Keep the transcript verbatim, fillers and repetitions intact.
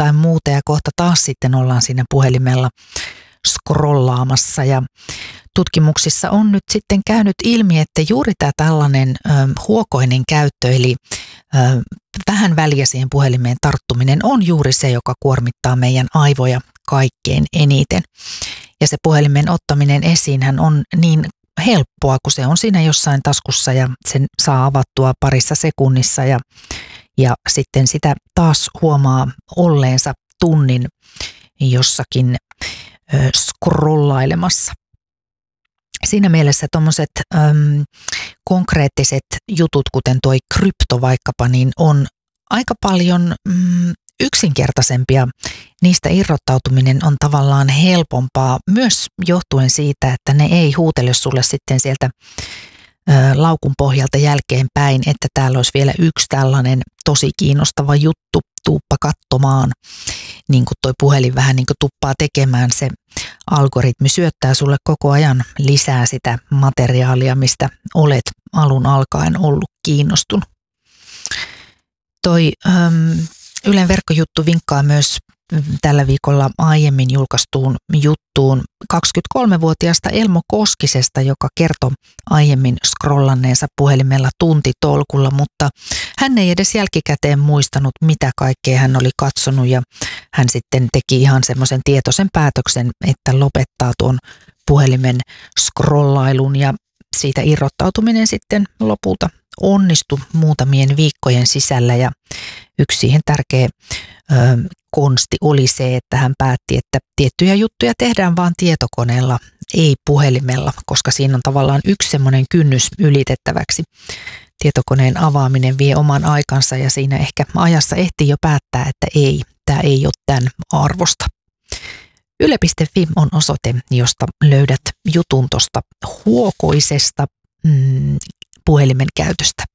jotain muuta ja kohta taas sitten ollaan siinä puhelimella scrollaamassa. Ja tutkimuksissa on nyt sitten käynyt ilmi, että juuri tämä tällainen ö, huokoinen käyttö, eli ö, vähän väliä siihen puhelimeen tarttuminen on juuri se, joka kuormittaa meidän aivoja kaikkein eniten. Ja se puhelimen ottaminen esiinhän on niin helppoa, kun se on siinä jossain taskussa ja sen saa avattua parissa sekunnissa ja, ja sitten sitä taas huomaa olleensa tunnin jossakin ö, scrollailemassa. Siinä mielessä tuommoiset konkreettiset jutut, kuten toi krypto vaikkapa, niin on aika paljon mm, yksinkertaisempia. Niistä irrottautuminen on tavallaan helpompaa myös johtuen siitä, että ne ei huutele sulle sitten sieltä ö, laukun pohjalta jälkeenpäin, että täällä olisi vielä yksi tällainen tosi kiinnostava juttu, tuuppa katsomaan. Niin kuin toi puhelin vähän niin kuin tuppaa tekemään, se algoritmi syöttää sulle koko ajan lisää sitä materiaalia, mistä olet alun alkaen ollut kiinnostunut. Toi äm, Ylen verkkojuttu vinkkaa myös tällä viikolla aiemmin julkaistuun juttuun kaksikymmentäkolmevuotiaasta Elmo Koskisesta, joka kertoi aiemmin scrollanneensa puhelimella tuntitolkulla, mutta hän ei edes jälkikäteen muistanut, mitä kaikkea hän oli katsonut, ja hän sitten teki ihan semmoisen tietoisen päätöksen, että lopettaa tuon puhelimen scrollailun, ja siitä irrottautuminen sitten lopulta onnistui muutamien viikkojen sisällä, ja yksi siihen tärkeä ö, konsti oli se, että hän päätti, että tiettyjä juttuja tehdään vaan tietokoneella, ei puhelimella, koska siinä on tavallaan yksi semmoinen kynnys ylitettäväksi. Tietokoneen avaaminen vie oman aikansa ja siinä ehkä ajassa ehtii jo päättää, että ei, tämä ei ole tämän arvosta. Yle piste fi on osoite, josta löydät jutun tuosta huokoisesta mm, puhelimen käytöstä.